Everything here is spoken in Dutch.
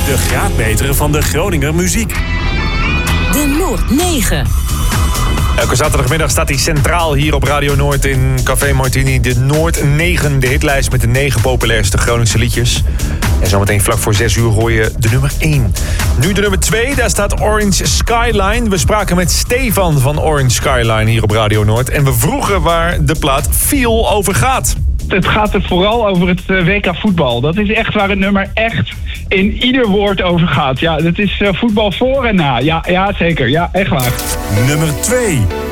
De graadmeter van de Groninger muziek. De Noord 9. Elke zaterdagmiddag staat hij centraal hier op Radio Noord in Café Martini. De Noord 9, de hitlijst met de 9 populairste Groningse liedjes. En zometeen vlak voor 6 uur hoor je de nummer 1. Nu de nummer 2, daar staat Orange Skyline. We spraken met Stefan van Orange Skyline hier op Radio Noord. En we vroegen waar de plaat Feel over gaat. Het gaat er vooral over het WK voetbal. Dat is echt waar het nummer echt in ieder woord over gaat. Ja, dat is voetbal voor en na. Ja, zeker. Ja, echt waar. Nummer 2.